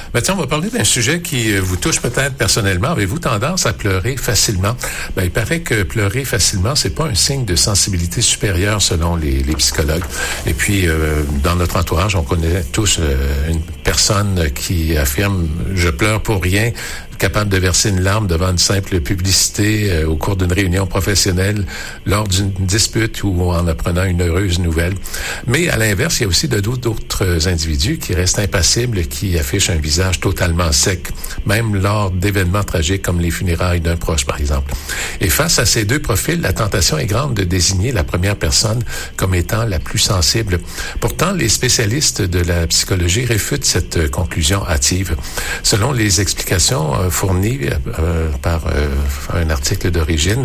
Ben, tiens, on va parler d'un sujet qui vous touche peut-être personnellement. Avez-vous tendance à pleurer facilement? Ben, il paraît que pleurer facilement, c'est pas un signe de sensibilité supérieure selon les psychologues. Et puis, dans notre entourage, on connaît tous une personne qui affirme « je pleure pour rien », capable de verser une larme devant une simple publicité au cours d'une réunion professionnelle, lors d'une dispute ou en apprenant une heureuse nouvelle. Mais à l'inverse, il y a aussi d'autres individus qui restent impassibles, qui affichent un visage totalement sec, même lors d'événements tragiques comme les funérailles d'un proche, par exemple. Et face à ces deux profils, la tentation est grande de désigner la première personne comme étant la plus sensible. Pourtant, les spécialistes de la psychologie réfutent cette conclusion hâtive. Selon les explications fournies par un article d'origine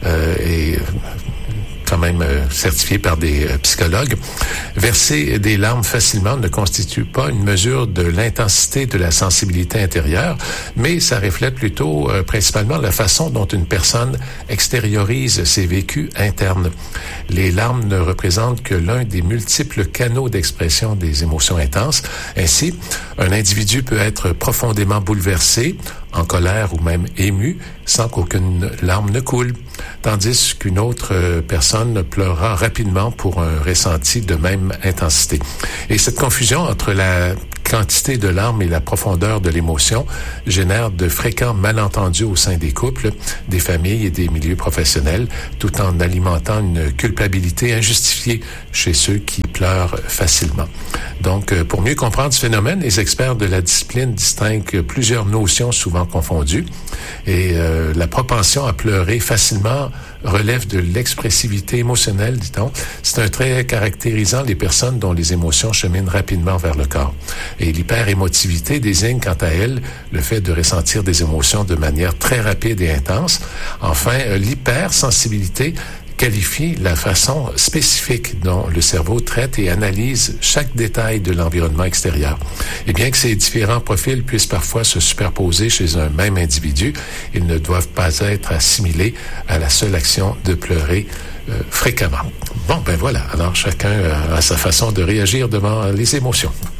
et quand même certifié par des psychologues, verser des larmes facilement ne constitue pas une mesure de l'intensité de la sensibilité intérieure, mais ça reflète plutôt principalement la façon dont une personne extériorise ses vécus internes. Les larmes ne représentent que l'un des multiples canaux d'expression des émotions intenses. Ainsi, un individu peut être profondément bouleversé, en colère ou même ému, sans qu'aucune larme ne coule, tandis qu'une autre personne pleurera rapidement pour un ressenti de même intensité. Et cette confusion entre la quantité de larmes et la profondeur de l'émotion génère de fréquents malentendus au sein des couples, des familles et des milieux professionnels, tout en alimentant une culpabilité injustifiée chez ceux qui pleurent facilement. Donc, pour mieux comprendre ce phénomène, les experts de la discipline distinguent plusieurs notions souvent confondues et la propension à pleurer facilement relève de l'expressivité émotionnelle, dit-on. C'est un trait caractérisant les personnes dont les émotions cheminent rapidement vers le corps. Et l'hyperémotivité désigne, quant à elle, le fait de ressentir des émotions de manière très rapide et intense. Enfin, l'hypersensibilité qualifie la façon spécifique dont le cerveau traite et analyse chaque détail de l'environnement extérieur. Et bien que ces différents profils puissent parfois se superposer chez un même individu, ils ne doivent pas être assimilés à la seule action de pleurer fréquemment. Bon, ben voilà. Alors, chacun a sa façon de réagir devant les émotions.